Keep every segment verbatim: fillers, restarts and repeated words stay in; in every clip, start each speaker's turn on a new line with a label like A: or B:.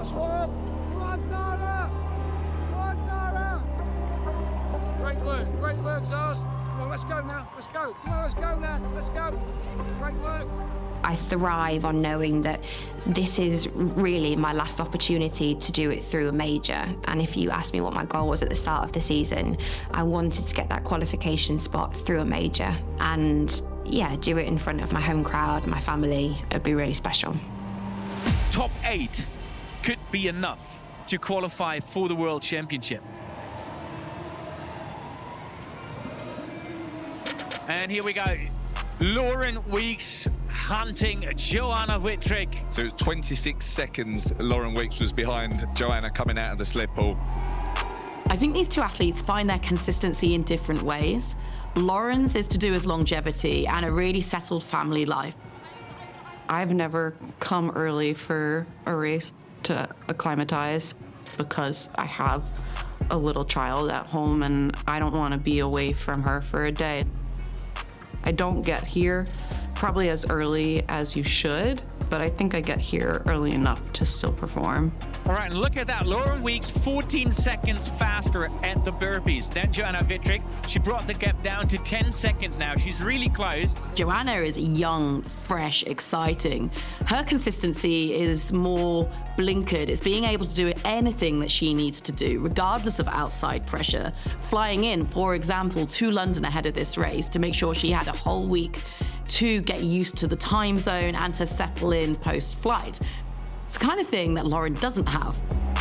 A: Last one. Come on, Zara. Come on, Zara. Great work. Great work, Zars. Come on, let's go now. Let's go. Come on, let's go now. Let's go. Great work.
B: I thrive on knowing that this is really my last opportunity to do it through a major. And if you asked me what my goal was at the start of the season, I wanted to get that qualification spot through a major. And yeah, do it in front of my home crowd, my family. It'd be really special.
C: Top eight could be enough to qualify for the World Championship. And here we go. Lauren Weeks hunting Joanna Wittrick.
D: So it was twenty-six seconds Lauren Weeks was behind Joanna coming out of the sled pull.
E: I think these two athletes find their consistency in different ways. Lauren's is to do with longevity and a really settled family life.
F: I've never come early for a race to acclimatize because I have a little child at home and I don't want to be away from her for a day. I don't get here probably as early as you should, but I think I get here early enough to still perform.
C: All right, and look at that. Lauren Weeks, fourteen seconds faster at the burpees than Joanna Wittrick. She brought the gap down to ten seconds now. She's really close.
E: Joanna is young, fresh, exciting. Her consistency is more blinkered. It's being able to do anything that she needs to do, regardless of outside pressure. Flying in, for example, to London ahead of this race to make sure she had a whole week to get used to the time zone and to settle in post-flight. It's the kind of thing that Lauren doesn't have.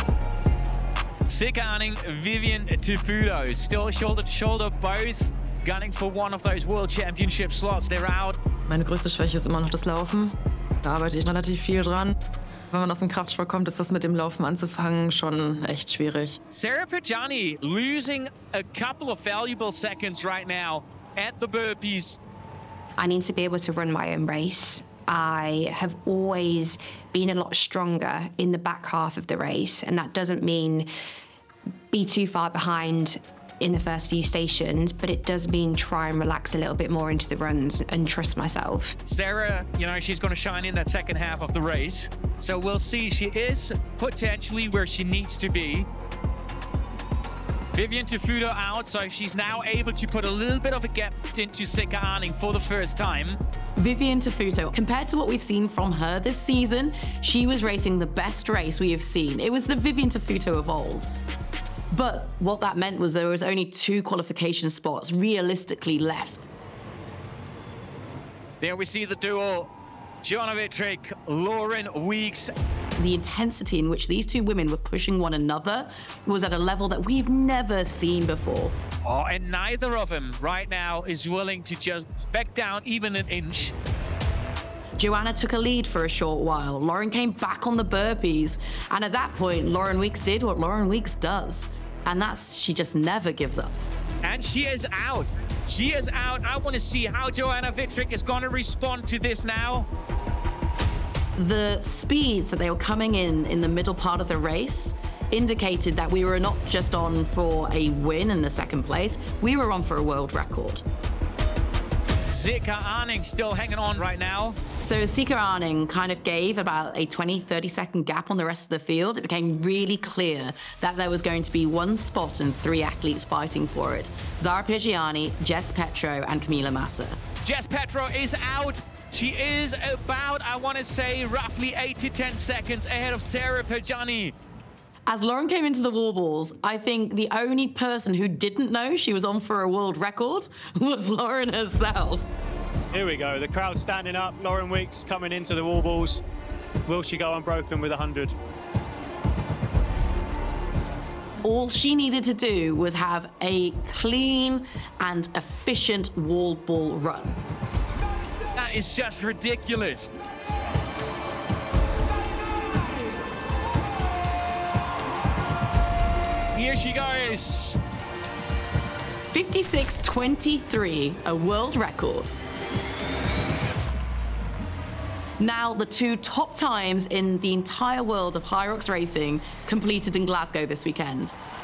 C: Sika Arning, Vivian Tufudo, still shoulder to shoulder, both gunning for one of those World Championship slots. They're out.
F: Meine größte Schwäche ist immer noch das Laufen. Da arbeite ich relativ viel dran. Wenn man aus dem Kraftsport kommt, ist das mit dem Laufen anzufangen schon echt schwierig.
C: Sarah Pejani losing a couple of valuable seconds right now at the burpees.
B: I need to be able to run my own race. I have always been a lot stronger in the back half of the race, and that doesn't mean be too far behind in the first few stations, but it does mean try and relax a little bit more into the runs and trust myself.
C: Sarah, you know, she's going to shine in that second half of the race, so we'll see. She is potentially where she needs to be. Vivian Tufudo out, so she's now able to put a little bit of a gap into Sika Arning for the first time.
E: Vivian Tufudo, compared to what we've seen from her this season, she was racing the best race we have seen. It was the Vivian Tufudo of old. But what that meant was there was only two qualification spots realistically left.
C: There we see the duel. Joanna Wittrick, Lauren Weeks.
E: The intensity in which these two women were pushing one another was at a level that we've never seen before.
C: Oh, and neither of them right now is willing to just back down even an inch.
E: Joanna took a lead for a short while. Lauren came back on the burpees. And at that point, Lauren Weeks did what Lauren Weeks does. And that's, she just never gives up.
C: And she is out. She is out. I want to see how Joanna Wittrick is going to respond to this now.
E: The speeds that they were coming in in the middle part of the race indicated that we were not just on for a win and a second place, we were on for a world record.
C: Sika Arning still hanging on right now.
E: So Sika Arning kind of gave about a twenty, thirty second gap on the rest of the field. It became really clear that there was going to be one spot and three athletes fighting for it. Zara Piergianni, Jess Petro, and Camila Massa.
C: Jess Petro is out. She is about, I want to say, roughly eight to ten seconds ahead of Sarah Piergianni.
E: As Lauren came into the wall balls, I think the only person who didn't know she was on for a world record was Lauren herself.
G: Here we go, the crowd standing up, Lauren Weeks coming into the wall balls. Will she go unbroken with one hundred?
E: All she needed to do was have a clean and efficient wall ball run.
C: That is just ridiculous. Here she goes.
E: fifty-six twenty-three, a world record. Now, the two top times in the entire world of Hyrox racing completed in Glasgow this weekend.